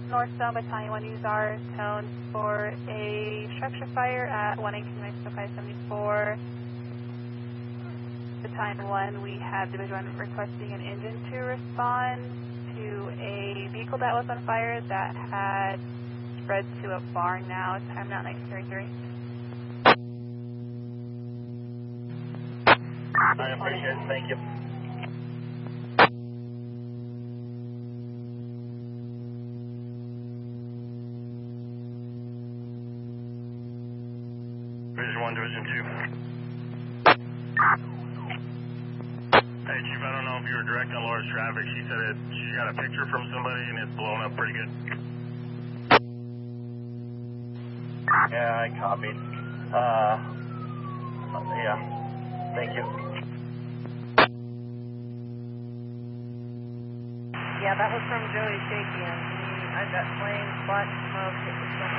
Northbound Battalion 1 use our tone for a structure fire at 118 Mexico 574. Battalion 1, we have Division 1 requesting an engine to respond to a vehicle that was on fire that had spread to a barn now. Time out 1933. I appreciate it, thank you. Division 1, Division 2. Hey Chief, I don't know if you were directing Laura's traffic. She said she got a picture from somebody and it's blown up pretty good. Yeah, I copied. Yeah, thank you. Yeah, that was from Joey Shakian. I got flames, black smoke, it was